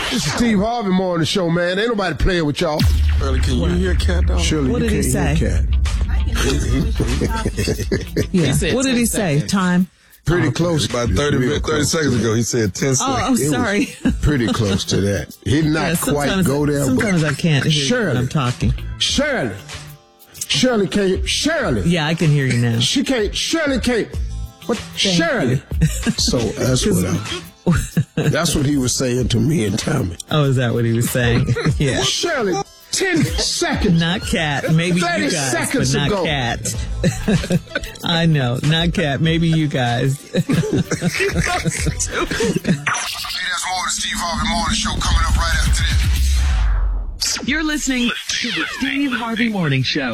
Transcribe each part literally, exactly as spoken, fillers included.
This is Steve Harvey Morning Show, man. Ain't nobody playing with y'all. Early, can what? you hear Cat, dog? Surely what you did can't he say? hear Cat. Yeah. What did he say? Time? Pretty oh, close. About thirty, thirty close. seconds ago, he said ten Oh, I'm seconds. sorry. Pretty close to that. He did not Yeah, quite go there. Sometimes but I can't hear Shirley, you when I'm talking. Shirley. Shirley can't. Shirley. Yeah, I can hear you now. She can't. Shirley can't. What? Shirley. So that's what I, that's what he was saying to me and Tommy. Oh, is that what he was saying? Yeah. Shirley, ten seconds. Not Cat. Maybe thirty you guys, seconds but not ago. Cat. I know. Not Cat. Maybe you guys. Hey, there's more of the Steve Harvey Morning Show coming up right after this. You're listening to the Steve Harvey Morning Show.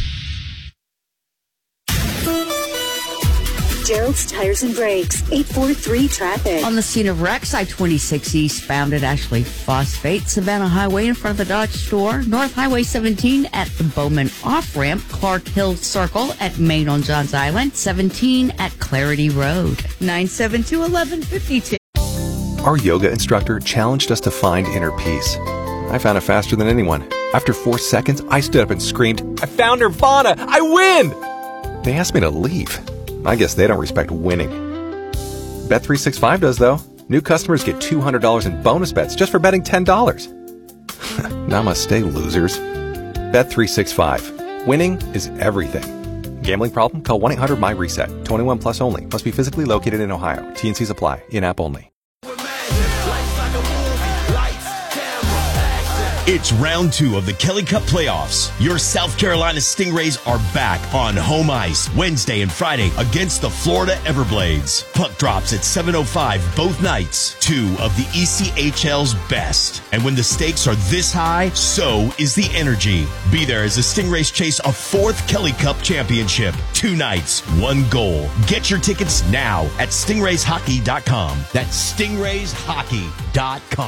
Gerald's Tires and Brakes, eight four three traffic. On the scene of wrecks, I twenty-six eastbound at Ashley Phosphate, Savannah Highway in front of the Dodge store, North Highway seventeen at the Bowman off-ramp, Clark Hill Circle at Main on Johns Island, seventeen at Clarity Road, nine seven two, eleven fifty-two. Our yoga instructor challenged us to find inner peace. I found it faster than anyone. After four seconds, I stood up and screamed, "I found Nirvana! I win!" They asked me to leave. I guess they don't respect winning. Bet three sixty-five does, though. New customers get two hundred dollars in bonus bets just for betting ten dollars. Namaste, losers. Bet three sixty-five. Winning is everything. Gambling problem? Call one eight hundred my reset. twenty-one plus only. Must be physically located in Ohio. T N Cs apply. In-app only. It's round two of the Kelly Cup playoffs. Your South Carolina Stingrays are back on home ice Wednesday and Friday against the Florida Everblades. Puck drops at seven oh five both nights. Two of the E C H L's best. And when the stakes are this high, so is the energy. Be there as the Stingrays chase a fourth Kelly Cup championship. Two nights, one goal. Get your tickets now at stingrays hockey dot com. That's stingrays hockey dot com.